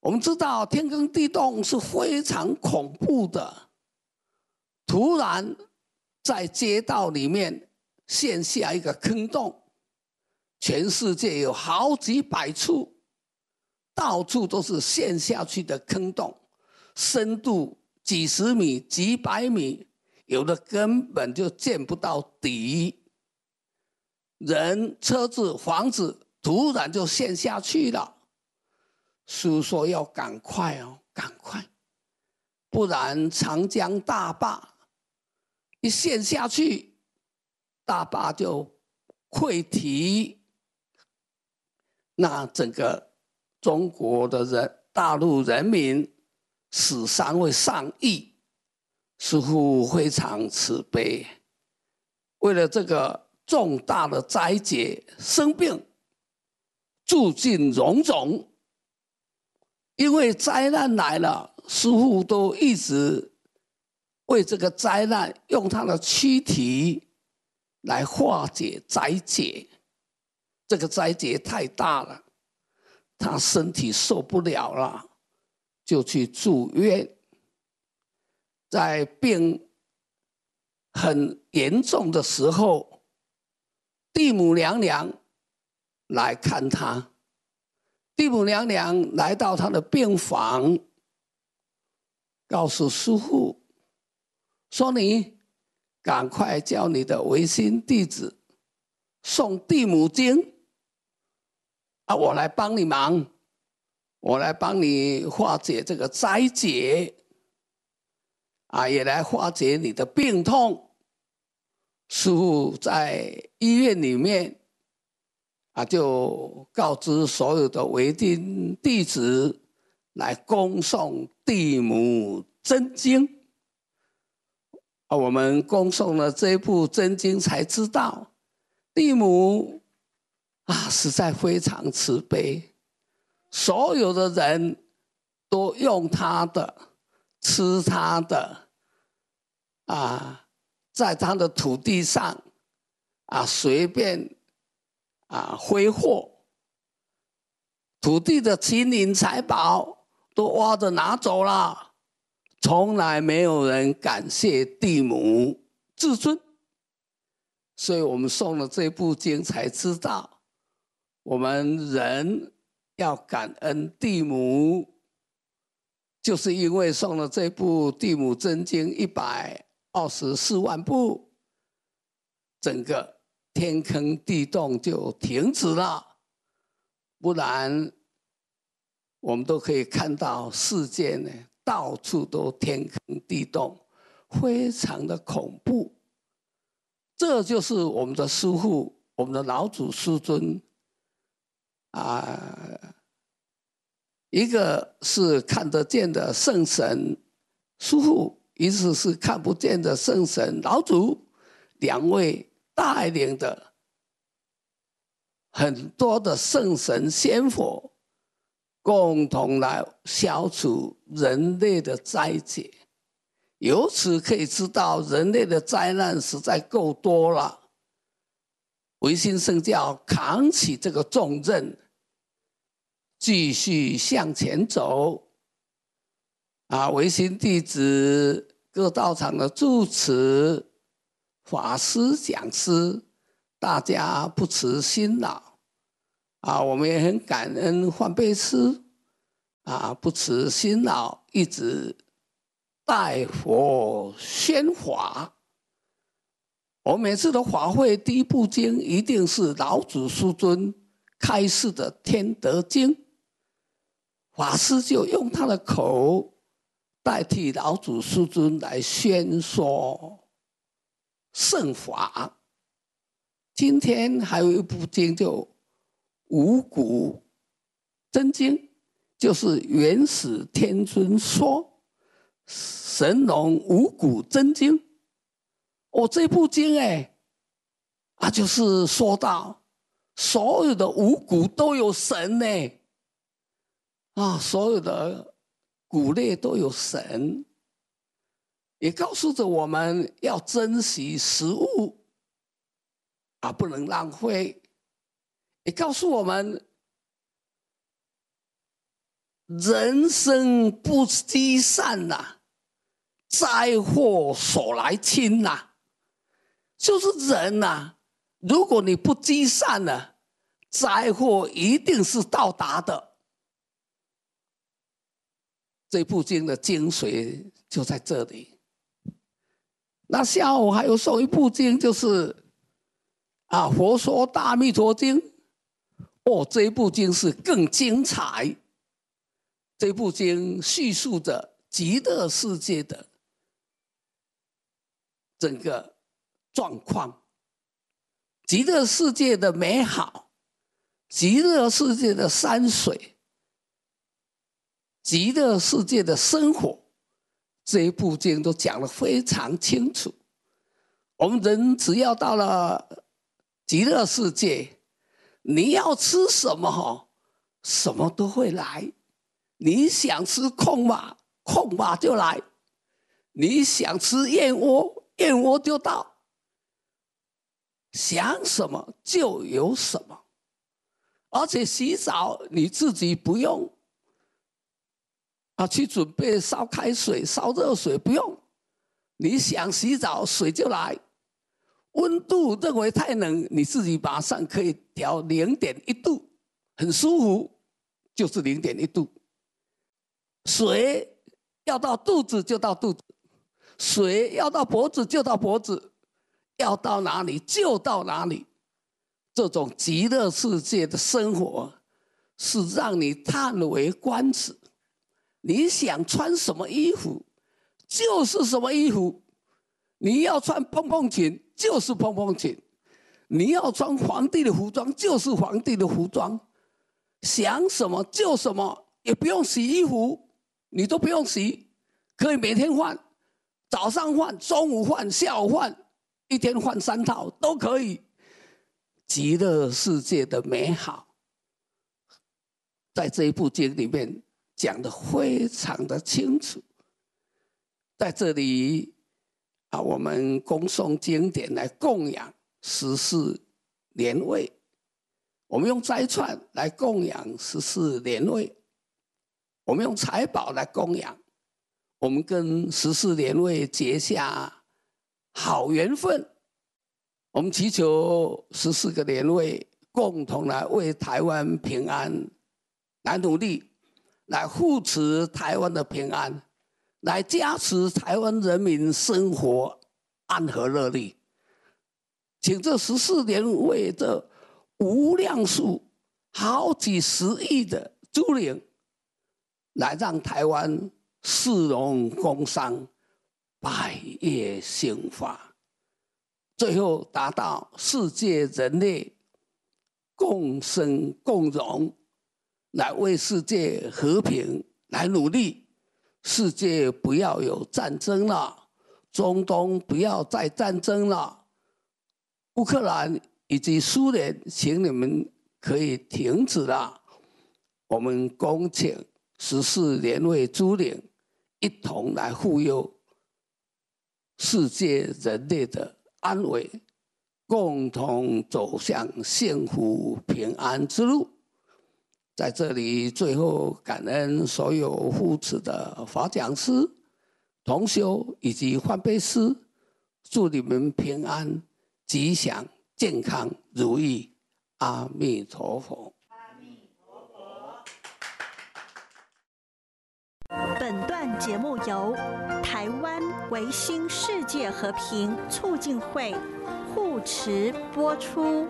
我们知道天坑地洞是非常恐怖的，突然在街道里面陷下一个坑洞，全世界有好几百处，到处都是陷下去的坑洞，深度几十米、几百米，有的根本就见不到底。人、车子、房子突然就陷下去了。书说要赶快哦，赶快，不然长江大坝一陷下去，大坝就溃堤，那整个中国的大陆人民死伤会上亿，师父非常慈悲，为了这个重大的灾劫，生病住进荣总。因为灾难来了，师父都一直为这个灾难用他的躯体来化解灾劫。这个灾劫太大了，他身体受不了了，就去住院。在病很严重的时候，地母娘娘来看他。地母娘娘来到他的病房，告诉师父说：“你赶快叫你的维新弟子诵地母经啊，我来帮你忙，我来帮你化解这个灾劫啊，也来化解你的病痛。”师父在医院里面就告知所有的维新弟子来恭诵地母真经。我们恭诵了这部真经，才知道地母实在非常慈悲，所有的人都用他的、吃他的在他的土地上随便挥霍，土地的金银财宝都挖着拿走了，从来没有人感谢地母至尊。所以我们诵了这部经，才知道我们人要感恩地母，就是因为诵了这部地母真经124万部，整个天坑地洞就停止了，不然我们都可以看到世界呢，到处都天坑地洞，非常的恐怖。这就是我们的师父，我们的老祖师尊一个是看得见的圣神师父，一个是看不见的圣神老祖，两位带领的很多的圣神仙佛，共同来消除人类的灾劫。由此可以知道，人类的灾难实在够多了。维新圣教扛起这个重任，继续向前走。维新弟子、各道场的住持、法师、讲师，大家不辞辛劳我们也很感恩梵呗师不辞辛劳，一直带佛宣法。我每次的法会第一部经一定是老祖师尊开示的天德经，法师就用他的口代替老祖师尊来宣说圣法。今天还有一部经就五谷真经，就是元始天尊说神农五谷真经。这部经就是说到所有的五谷都有神所有的谷类都有神，也告诉着我们要珍惜食物不能浪费，也告诉我们人生不积善呐，灾祸所来侵呐。就是人呐，如果你不积善呢，灾祸一定是到达的。这部经的精髓就在这里。那下午还有送一部经，就是《佛说大弥陀经》。这一部经是更精彩。这部经叙述着极乐世界的整个状况，极乐世界的美好，极乐世界的山水，极乐世界的生活，这一部经都讲得非常清楚。我们人只要到了极乐世界，你要吃什么，什么都会来。你想吃空马，空马就来；你想吃燕窝，燕窝就到。想什么就有什么，而且洗澡你自己不用去准备烧开水、烧热水，不用。你想洗澡，水就来。温度认为太冷，你自己马上可以调0.1度，很舒服，就是0.1度。水要到肚子就到肚子，水要到脖子就到脖子，要到哪里就到哪里。这种极乐世界的生活是让你叹为观止。你想穿什么衣服就是什么衣服，你要穿蓬蓬裙就是蓬蓬裙，你要穿皇帝的服装就是皇帝的服装，想什么就什么，也不用洗衣服，你都不用洗，可以每天换，早上换，中午换，下午换，一天换3套都可以。极乐世界的美好，在这一部经里面讲得非常的清楚。在这里我们恭诵经典来供养14莲位，我们用斋串来供养14莲位，我们用财宝来供养，我们跟14莲位结下好缘分。我们祈求14个莲位共同来为台湾平安来努力，来护持台湾的平安，来加持台湾人民生活安和乐利。请这14莲位的无量数好几十亿的诸灵，来让台湾市容工商，百业兴发，最后达到世界人类共生共荣，来为世界和平来努力。世界不要有战争了，中东不要再战争了，乌克兰以及苏联，请你们可以停止了。我们恭请14莲位诸灵一同来护佑世界人类的安危，共同走向幸福平安之路。在这里最后感恩所有护持的法讲师、同修以及换辈师，祝你们平安、吉祥、健康、如意。阿弥陀佛。 阿弥陀佛。本段节目由台湾维新世界和平促进会护持播出。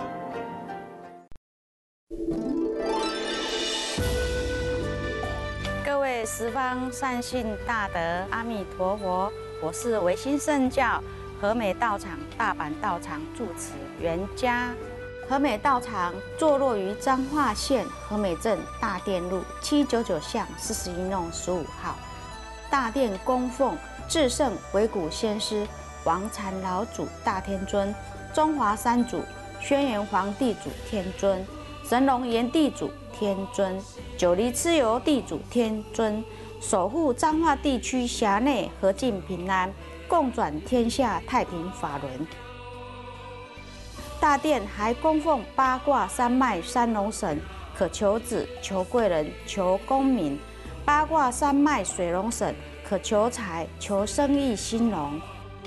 各位十方善信大德，阿弥陀佛！我是维新圣教和美道场大阪道场住持袁家。和美道场坐落于彰化县和美镇大店路799巷41弄15号。大殿供奉至圣维古先师、王禅老祖大天尊、中华三祖、轩辕皇地主天尊、神龙炎地主天尊、九黎蚩尤地主天尊，守护彰化地区辖内和尽平安，共转天下太平法轮。大殿还供奉八卦三脉三龙神可求子、求贵人、求功名；八卦山脉水龙省，可求财、求生意兴隆。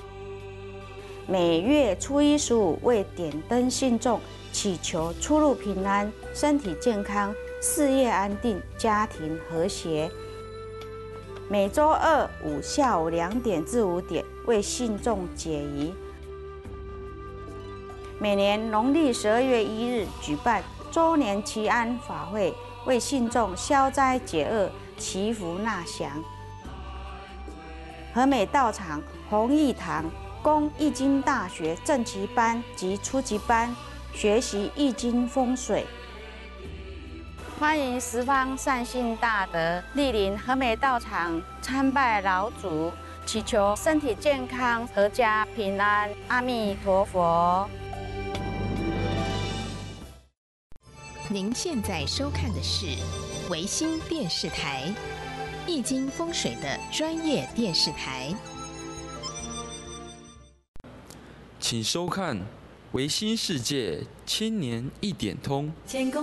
每月初一、15为点灯信众，祈求出入平安、身体健康、事业安定、家庭和谐。每周2、5下午2点至5点为信众解疑。每年农历12月1日举办周年祈安法会，为信众消灾解厄、祈福纳祥。和美道场弘义堂供易经大学正期班及初级班学习易经风水。欢迎十方善信大德莅临和美道场参拜老祖，祈求身体健康、阖家平安。阿弥陀佛。 您现在收看的是维新电视台易经风水的专业电视台。 请收看维新世界千年一点通。